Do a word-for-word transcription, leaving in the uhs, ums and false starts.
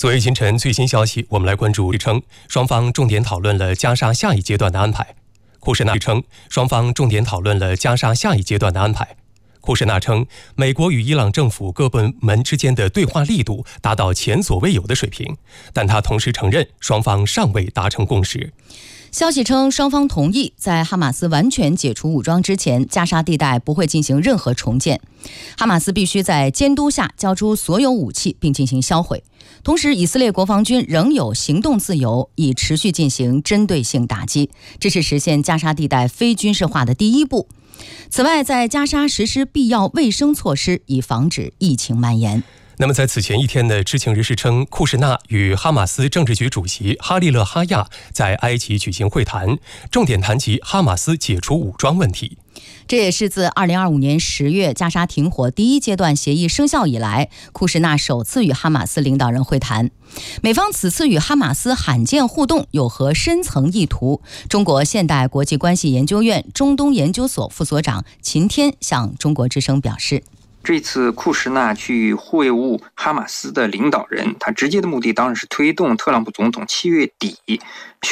昨夜今晨最新消息，我们来关注称双方重点讨论了加沙下一阶段的安排。库什纳称双方重点讨论了加沙下一阶段的安排。库什纳称，美国与伊朗政府各部门之间的对话力度达到前所未有的水平，但他同时承认双方尚未达成共识。 消息称，双方同意在哈马斯完全解除武装之前，加沙地带不会进行任何重建。哈马斯必须在监督下交出所有武器并进行销毁。同时，以色列国防军仍有行动自由，以持续进行针对性打击，这是实现加沙地带非军事化的第一步。此外，在加沙实施必要卫生措施，以防止疫情蔓延。 那么在此前一天的知情人士称，库什纳与哈马斯政治局主席哈利勒哈亚在埃及举行会谈，重点谈及哈马斯解除武装问题。 这也是自二零二五年十月加沙停火第一阶段协议生效以来，库什纳首次与哈马斯领导人会谈。美方此次与哈马斯罕见互动有何深层意图？中国现代国际关系研究院中东研究所副所长秦天向中国之声表示， 这次库什纳去会晤哈马斯的领导人，他直接的目的当然是推动特朗普总统七月底